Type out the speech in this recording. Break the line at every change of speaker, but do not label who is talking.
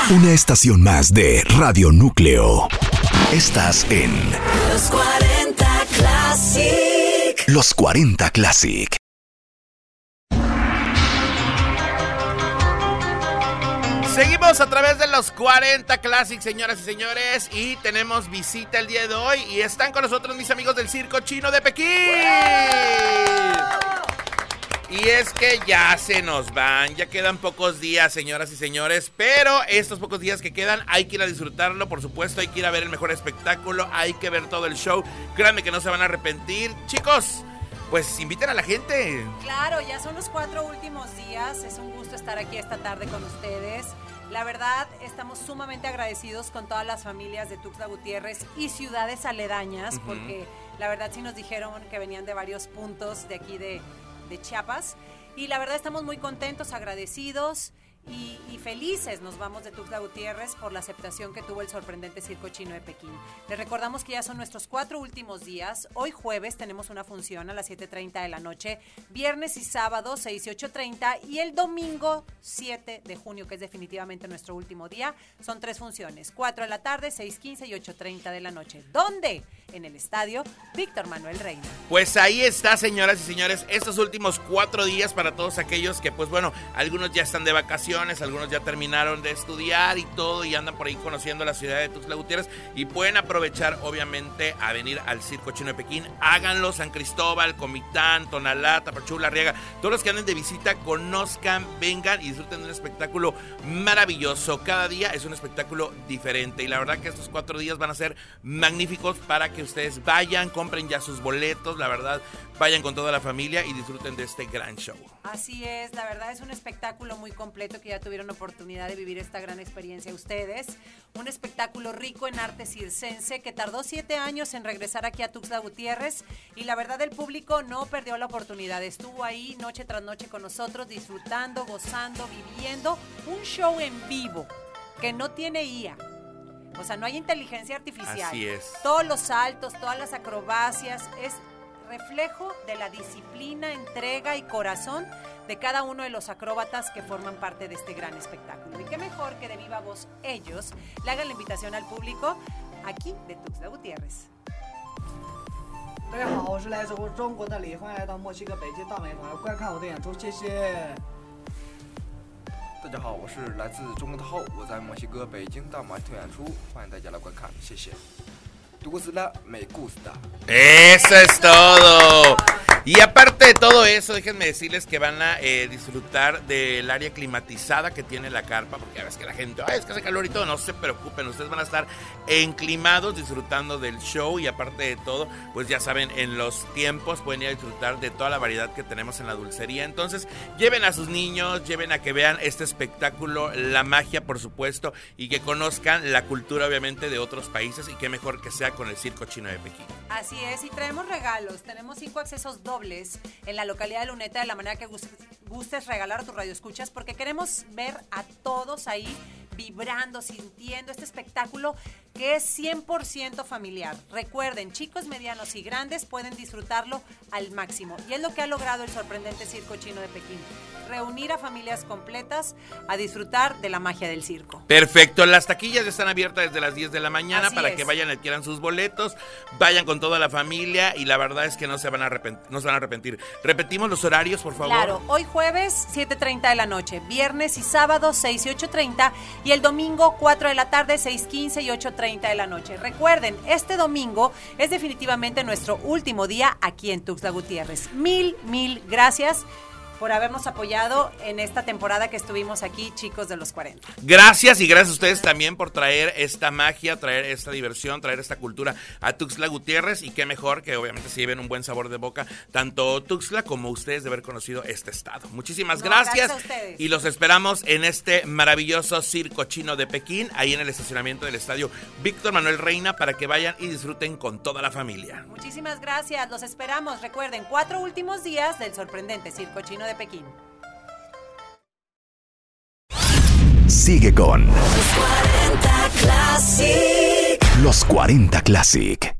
Una estación más de Radio Núcleo. Estás en
Los 40 Classic.
Los 40 Classic.
Seguimos a través de los 40 Classic, señoras y señores, y tenemos visita el día de hoy y están con nosotros mis amigos del Circo Chino de Pekín. Y es que ya se nos van, ya quedan pocos días, señoras y señores, pero estos pocos días que quedan hay que ir a disfrutarlo, por supuesto, hay que ir a ver el mejor espectáculo, hay que ver todo el show, créanme que no se van a arrepentir. Chicos, pues inviten a la gente.
Claro, ya son los 4 últimos días, es un gusto estar aquí esta tarde con ustedes. La verdad, estamos sumamente agradecidos con todas las familias de Tuxtla Gutiérrez y ciudades aledañas, porque la verdad sí nos dijeron que venían de varios puntos de aquí de Chiapas, y la verdad estamos muy contentos, agradecidos y felices nos vamos de Tuxtla Gutiérrez por la aceptación que tuvo el sorprendente Circo Chino de Pekín. Les recordamos que ya son nuestros 4 últimos días. Hoy jueves tenemos una función a las 7:30 de la noche, viernes y sábado 6 y 8:30, y el domingo 7 de junio, que es definitivamente nuestro último día, son 3 funciones, 4 de la tarde, 6:15 y 8:30 de la noche. ¿Dónde? En el estadio Víctor Manuel Reina.
Pues ahí está, señoras y señores, estos últimos 4 días para todos aquellos que, pues bueno, algunos ya están de vacaciones, algunos ya terminaron de estudiar y todo, y andan por ahí conociendo la ciudad de Tuxtla Gutiérrez, y pueden aprovechar, obviamente, a venir al Circo Chino de Pekín. Háganlo, San Cristóbal, Comitán, Tonalá, Tapachula, Arriaga, todos los que anden de visita, conozcan, vengan y disfruten de un espectáculo maravilloso. Cada día es un espectáculo diferente, y la verdad que estos 4 días van a ser magníficos para que ustedes vayan, compren ya sus boletos, la verdad, vayan con toda la familia y disfruten de este gran show.
Así es, la verdad es un espectáculo muy completo, que ya tuvieron oportunidad de vivir esta gran experiencia ustedes. Un espectáculo rico en arte circense que tardó 7 años en regresar aquí a Tuxtla Gutiérrez, y la verdad el público no perdió la oportunidad, estuvo ahí noche tras noche con nosotros, disfrutando, gozando, viviendo un show en vivo que no tiene IA. O sea, no hay inteligencia artificial.
Así es.
Todos los saltos, todas las acrobacias, es reflejo de la disciplina, entrega y corazón de cada uno de los acróbatas que forman parte de este gran espectáculo. Y qué mejor que de viva voz ellos le hagan la invitación al público aquí de Tuxtla Gutiérrez.
大家好，我是来自中国的李，欢迎来到墨西哥北京大美团观看我的演出，谢谢。
大家好，我是来自中国的浩，我在墨西哥北京大马团演出，欢迎大家来观看，谢谢。Tuxtla me gusta.
Eso es todo. Y aparte de todo eso, déjenme decirles que van a disfrutar del área climatizada que tiene la carpa, porque ya ves que la gente, ay, es que hace calor y todo, no se preocupen, ustedes van a estar enclimados disfrutando del show, y aparte de todo, pues ya saben, en los tiempos pueden ir a disfrutar de toda la variedad que tenemos en la dulcería. Entonces, lleven a sus niños, lleven a que vean este espectáculo, la magia, por supuesto, y que conozcan la cultura, obviamente, de otros países, y qué mejor que sea con el Circo Chino de Pekín.
Así es, y traemos regalos. Tenemos 5 accesos dobles en la localidad de Luneta, de la manera que gustes regalar a tus radioescuchas, porque queremos ver a todos ahí vibrando, sintiendo este espectáculo que es 100% familiar. Recuerden, chicos, medianos y grandes pueden disfrutarlo al máximo, y es lo que ha logrado el sorprendente Circo Chino de Pekín: reunir a familias completas a disfrutar de la magia del circo.
Perfecto, las taquillas están abiertas desde las 10 de la mañana.
Así
para
es.
que vayan, adquieran sus boletos, vayan con toda la familia, y la verdad es que no se van a arrepentir. Repetimos los horarios, por favor.
Claro, hoy jueves 7:30 de la noche, viernes y sábado 6 y 8:30, y el domingo 4 de la tarde, 6:15 y 8:30 de la noche. Recuerden, este domingo es definitivamente nuestro último día aquí en Tuxtla Gutiérrez. Mil gracias por habernos apoyado en esta temporada que estuvimos aquí, chicos de los 40.
Gracias, y gracias a ustedes también por traer esta magia, traer esta diversión, traer esta cultura a Tuxtla Gutiérrez, y qué mejor que obviamente se lleven un buen sabor de boca, tanto Tuxtla como ustedes, de haber conocido este estado. Muchísimas gracias
a ustedes.
Y los esperamos en este maravilloso Circo Chino de Pekín, ahí en el estacionamiento del estadio Víctor Manuel Reina, para que vayan y disfruten con toda la familia.
Muchísimas gracias, los esperamos. Recuerden, 4 últimos días del sorprendente Circo Chino de Pekín.
Sigue con
Los 40 Classic.
Los 40 Classic.